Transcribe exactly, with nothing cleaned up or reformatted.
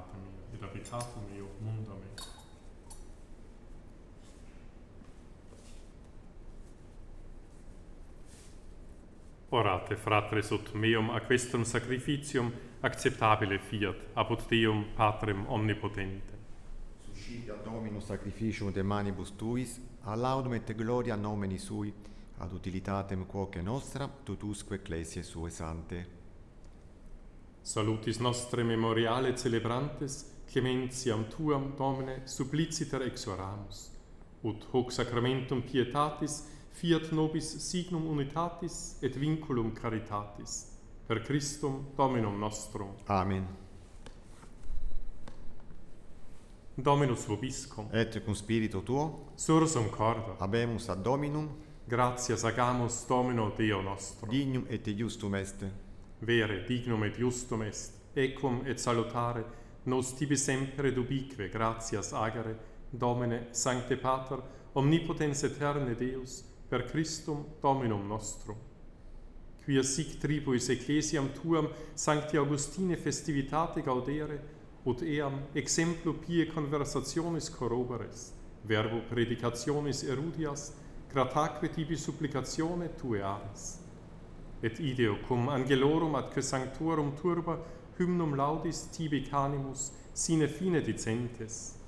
peccato mio ed abitato mio mundo me. Orate, fratres, ut meum aquestum sacrificium acceptabile fiat, apud Deum Patrem omnipotente. Suscitia Dominus sacrificium de manibus tuis, a laudum et gloria nomini sui, ad utilitatem quoque nostra, tutusque ecclesiae sue sante. Salutis nostre memoriale celebrantes, clementiam tuam, Domine, suppliciter exoramus, ut hoc sacramentum pietatis fiat nobis signum unitatis et vinculum caritatis, per Christum Dominum nostrum. Amen. Dominus vobiscum, Et cum spiritu tuo, sursum corda, habemus ad Dominum, gratias agamus Domino Deo nostro. dignum et justum est. Vere, dignum et justum est, equum et salutare, nos tibi sempre dubique gratias agere, Domine, Sancte Pater, omnipotens aeterne Deus, per Christum Dominum nostrum. Quia sic tribuis ecclesiam tuam Sancti Augustine festivitate gaudere, ut eam exemplu pie conversationis corroboris, verbo predicationis erudias, grataque tibi supplicatione tue aris. Et ideo cum angelorum ad que sanctorum turba hymnum laudis tibi canimus sine fine dicentes,